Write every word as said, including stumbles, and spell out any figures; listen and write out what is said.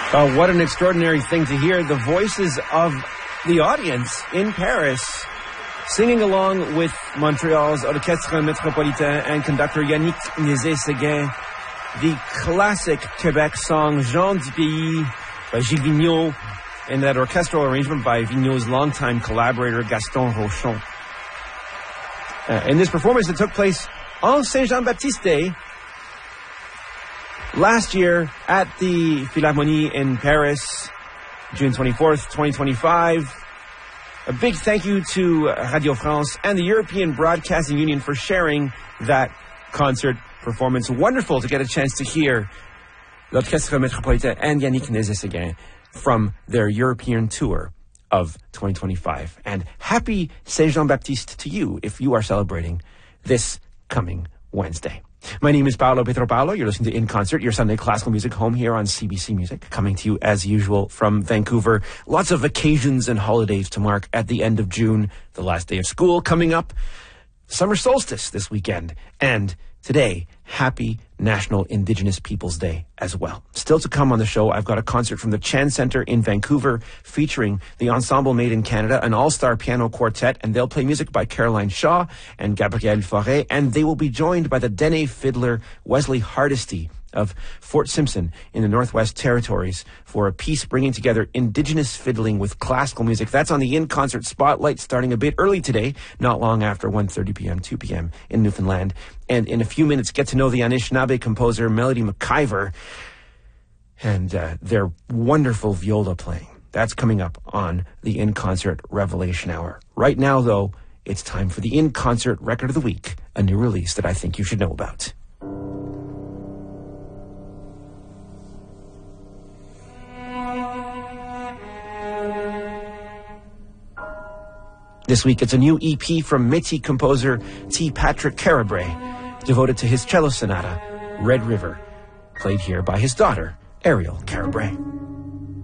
Oh, what an extraordinary thing to hear. The voices of the audience in Paris singing along with Montreal's Orchestre Métropolitain and conductor Yannick Nézet-Séguin, the classic Quebec song Jean du Pays by Gilles Vigneault, and that orchestral arrangement by Vigneault's longtime collaborator Gaston Rochon. Uh, in this performance that took place on Saint Jean-Baptiste last year at the Philharmonie in Paris, June twenty-fourth, twenty twenty-five. A big thank you to Radio France and the European Broadcasting Union for sharing that concert performance. Wonderful to get a chance to hear l'Orchestre Métropolitain and Yannick Nézet-Séguin from their European tour of twenty twenty-five. And happy Saint Jean-Baptiste to you if you are celebrating this coming Wednesday. My name is Paolo Petropaulo. You're listening to In Concert, your Sunday classical music home here on C B C Music, coming to you as usual from Vancouver. Lots of occasions and holidays to mark at the end of June, the last day of school coming up, summer solstice this weekend, and today, happy National Indigenous Peoples Day as well. Still to come on the show, I've got a concert from the Chan Centre in Vancouver featuring the Ensemble Made in Canada, an all-star piano quartet, and they'll play music by Caroline Shaw and Gabrielle Fauré, and they will be joined by the Dene fiddler Wesley Hardesty of Fort Simpson in the Northwest Territories for a piece bringing together Indigenous fiddling with classical music. That's on the In Concert Spotlight starting a bit early today, not long after one thirty p.m., two p.m. in Newfoundland. And in a few minutes, get to know the Anishinaabe composer Melody McIver and uh, their wonderful viola playing. That's coming up on the In Concert Revelation Hour. Right now, though, it's time for the In Concert Record of the Week, a new release that I think you should know about. This week, it's a new E P from Métis composer T. Patrick Carabray, devoted to his cello sonata, Red River, played here by his daughter, Ariel Carabray.